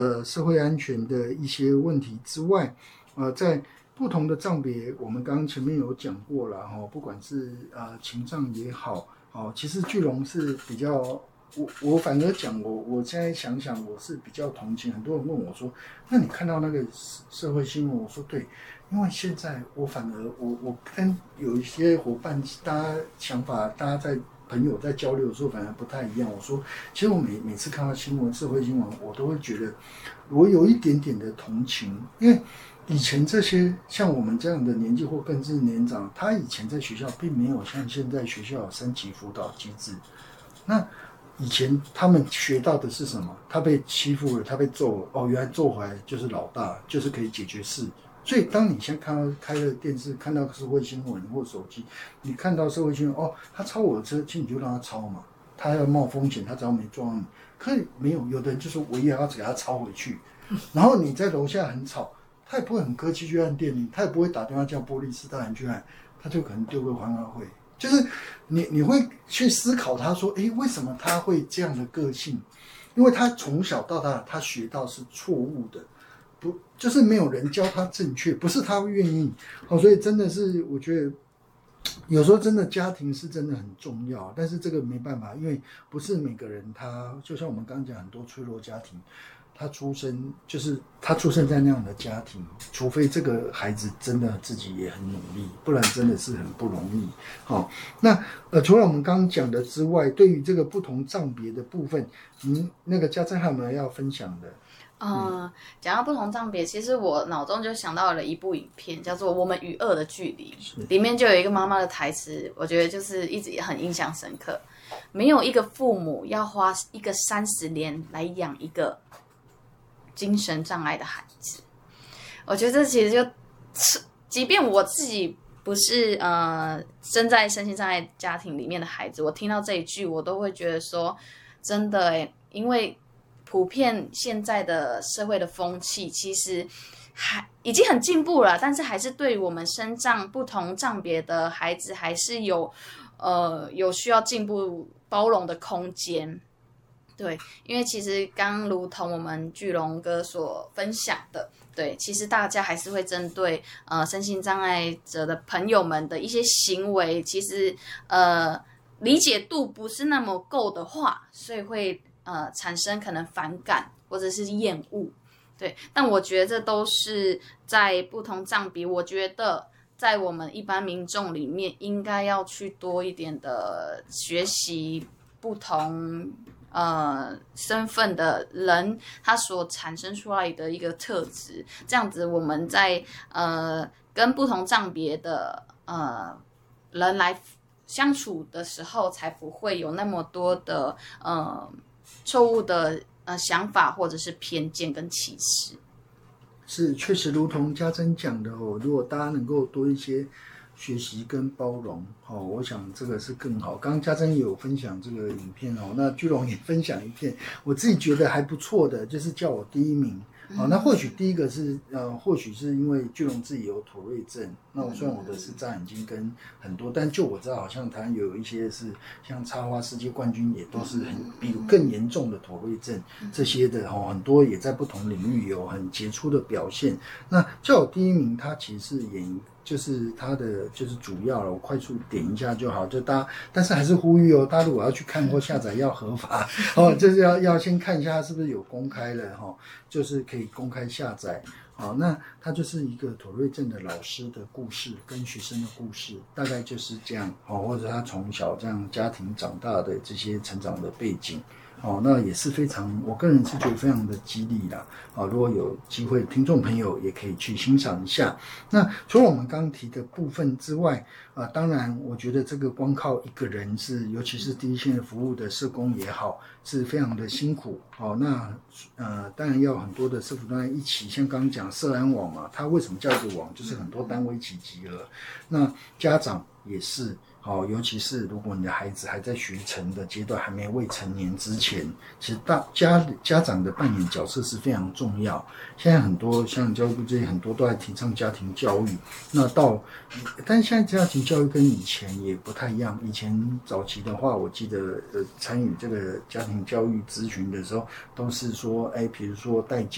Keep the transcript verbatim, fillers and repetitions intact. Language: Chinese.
呃社会安全的一些问题之外，呃，在不同的障别，我们刚刚前面有讲过了哈，不管是呃情障也好，哦，其实巨龙是比较，我我反而讲我我现在想想，我是比较同情。很多人问我说，那你看到那个社会新闻？我说对，因为现在我反而我我跟有一些伙伴，大家想法，大家在朋友在交流的时候，反而不太一样。我说，其实我每每次看到新闻，社会新闻，我都会觉得我有一点点的同情，因为以前这些像我们这样的年纪或更是年长，他以前在学校并没有像现在学校有三级辅导机制。那以前他们学到的是什么？他被欺负了，他被揍了，哦，原来揍回来就是老大，就是可以解决事。所以当你现在看到开了电视，看到社会新闻或手机，你看到社会新闻，哦，他超我的车，其实你就让他超嘛，他要冒风险，他只要没撞你。可是没有，有的人就说我也要给他超回去，然后你在楼下很吵，他也不会很客气去按电铃，他也不会打电话叫波利斯大人去按，他就可能丢个还安会。就是你你会去思考他说，诶，为什么他会这样的个性？因为他从小到大他学到是错误的，不就是没有人教他正确，不是他愿意。哦，所以真的是我觉得有时候真的家庭是真的很重要，但是这个没办法，因为不是每个人他就像我们刚刚讲很多脆弱家庭。他出生就是他出生在那样的家庭，除非这个孩子真的自己也很努力，不然真的是很不容易。好、哦，那呃，除了我们刚刚讲的之外，对于这个不同障别的部分，您那个家珍还有没有要分享的？ 呃，讲到不同障别，其实我脑中就想到了一部影片，叫做《我们与恶的距离》，里面就有一个妈妈的台词，我觉得就是一直也很印象深刻。没有一个父母要花一个三十年来养一个精神障碍的孩子，我觉得这其实就，即便我自己不是呃生在身心障碍家庭里面的孩子，我听到这一句，我都会觉得说，真的耶，因为普遍现在的社会的风气，其实还已经很进步了，但是还是对于我们身障不同障别的孩子，还是有呃有需要进步包容的空间。对，因为其实刚如同我们巨龙哥所分享的，对，其实大家还是会针对呃身心障碍者的朋友们的一些行为，其实呃理解度不是那么够的话，所以会呃产生可能反感或者是厌恶。对，但我觉得这都是在不同障别，我觉得在我们一般民众里面，应该要去多一点的学习不同。呃，身份的人，他所产生出来的一个特质，这样子我们在呃跟不同障别的呃人来相处的时候，才不会有那么多的呃错误的呃想法或者是偏见跟歧视。 是，确实如同家珍讲的哦，如果大家能够多一些学习跟包容，哦，我想这个是更好。刚刚家珍也有分享这个影片哦，那巨龙也分享一片，我自己觉得还不错的，就是叫我第一名。好、哦，那或许第一个是呃，或许是因为巨龙自己有妥瑞症，那我虽然我的是眨眼睛跟很多，但就我知道好像台湾有一些是像插花世界冠军也都是很比如更严重的妥瑞症这些的哦，很多也在不同领域有很杰出的表现。那叫我第一名，他其实是演就是他的就是主要了，我快速点一下就好，就大家，但是还是呼吁哦，大家如果要去看或下载要合法哦，就是要要先看一下是不是有公开了哈、哦，就是可以公开下载。好，那他就是一个妥瑞症的老师的故事跟学生的故事，大概就是这样哦，或者他从小这样家庭长大的这些成长的背景。哦，那也是非常，我个人是觉得非常的激励啦。哦，如果有机会，听众朋友也可以去欣赏一下。那除了我们刚刚提的部分之外，啊、呃，当然，我觉得这个光靠一个人是，尤其是第一线的服务的社工也好，是非常的辛苦。哦，那呃，当然要很多的社福单位一起，像刚刚讲社安网嘛，它为什么叫一个网，就是很多单位一起集合。那家长也是。好、哦，尤其是如果你的孩子还在学成的阶段，还没未成年之前，其实大家家长的扮演角色是非常重要。现在很多像教育部这些很多都在提倡家庭教育，那到，但是现在家庭教育跟以前也不太一样。以前早期的话，我记得呃参与这个家庭教育咨询的时候，都是说，哎，比如说带